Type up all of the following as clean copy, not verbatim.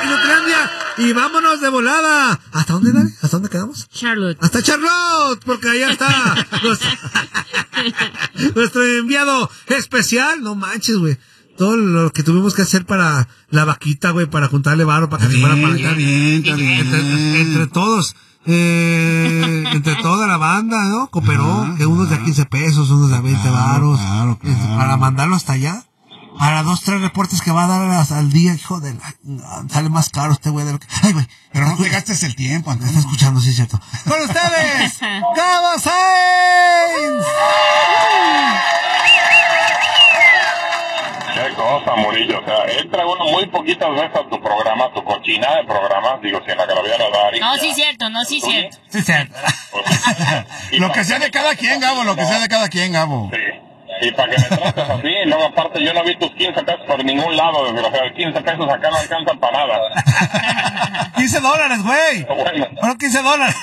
Maquinotlandia y vámonos de volada. ¿Hasta dónde, Dani? ¿Hasta dónde quedamos? Charlotte. Hasta Charlotte, porque allá está nuestro enviado especial. No manches, güey. Todo lo que tuvimos que hacer para la vaquita, güey, para juntarle varo, para que se fuera para allá. Está bien. Entre todos. Entre toda la banda, ¿no? Cooperó, que unos de a 15 pesos, unos de a 20 varos, claro. para mandarlo hasta allá. Para 2-3 reportes que va a dar al día, hijo de la... Sale más caro este güey de lo que... Ay, güey. Pero no te gastes el tiempo, Me está escuchando, sí es cierto. ¡Con ustedes! ¡Gabo Sainz! Qué cosa, Murillo. O sea, entra uno muy poquitas veces a tu programa, tu cochina de programas, digo, sin agraviar a Dari. No, sí cierto, no, sí cierto. Sí es cierto. Lo que sea de cada quien, Gabo, Sí. Y para que me trates así, y luego aparte yo no vi tus 15 pesos por ningún lado, desgraciado. 15 pesos acá no alcanzan para nada. $15, güey. Bueno, $15.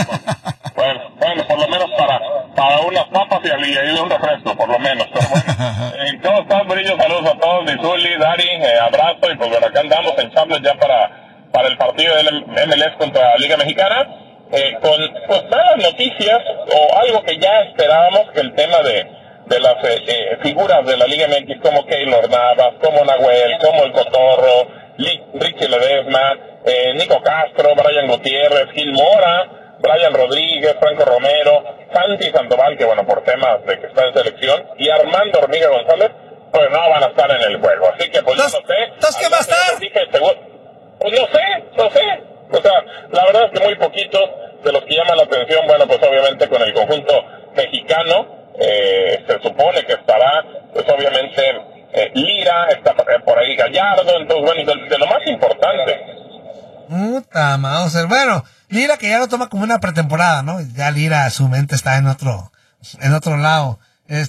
bueno, por lo menos para unas papas y un refresco, por lo menos. Pero bueno, ¿cómo estás, Murillo? Saludos a todos, Lizuli, Dari, abrazo. Y pues bueno, acá andamos en Champions ya para el partido del MLS contra la Liga Mexicana. Con pues malas noticias, o algo que ya esperábamos, que el tema de las figuras de la Liga MX como Keylor Navas, como Nahuel, como el Cotorro, Richie Ledesma, Nico Castro, Brian Gutiérrez, Gil Mora, Brian Rodríguez, Franco Romero, Santi Sandoval, que bueno, por temas de que está en selección, y Armando Hormiga González, pues no van a estar en el juego. Así que pues yo no sé. ¿Entonces qué va a estar? Pues no sé. O sea, la verdad es que muy poquitos de los que llaman la atención, bueno, pues obviamente con el conjunto mexicano, se supone que estará, pues obviamente, Lira, está por ahí Gallardo, entonces bueno, de lo más importante. Puta Mauser. Bueno, Lira que ya lo toma como una pretemporada, ¿no? Ya Lira, su mente está en otro lado. Pues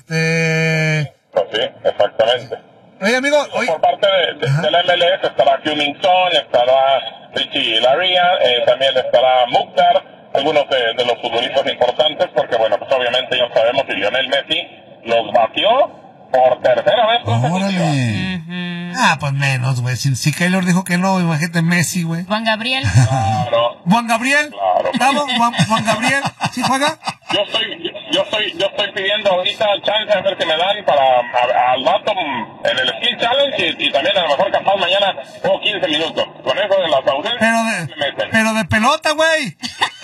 sí, exactamente. Oye, amigo, Por parte de la MLS estará Hummington, estará Richie Laria, también estará Mukhtar, algunos de los futbolistas importantes, porque bueno, pues obviamente ya sabemos que Lionel Messi los batió por tercera vez consecutiva. Pues menos, güey. Si Keylor dijo que no, imagínate Messi, güey. Juan Gabriel. Claro. ¿Juan Gabriel? Claro. ¿Estamos? ¿Juan Gabriel? ¿Sí juega? Yo estoy pidiendo ahorita chance a ver si me dan para al rato en el Skill Challenge y también a lo mejor capaz mañana juego 15 minutos. Con eso de las ausencias Pero de pelota, güey.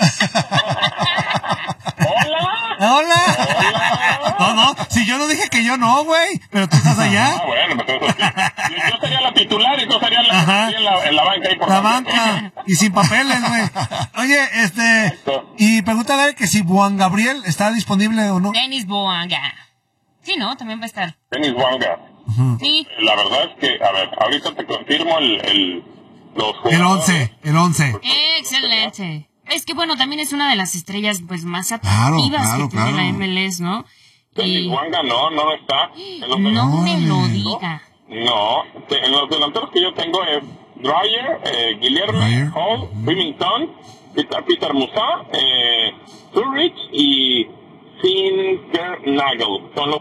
Hola. No, si yo no dije que yo no, güey. Pero tú estás allá. Bueno, pues eso sí. Yo sería la titular y tú serías en la banca ahí por la banca. Y sin papeles, güey. Oye, y pregúntale que si Juan Gabriel está disponible o no. Denis Boanga. Sí, ¿no? También va a estar. Denis Boanga. Sí. La verdad es que, a ver, ahorita te confirmo los jugadores. El 11. Excelente. Es que bueno, también es una de las estrellas pues más atractivas que tiene la MLS, ¿no? Denis Boanga no está. No me lo diga. No, en los delanteros que yo tengo es Dreyer, Guillermo, Hall, Remington, Peter Musa, Zurich y Finn Nagel. Son los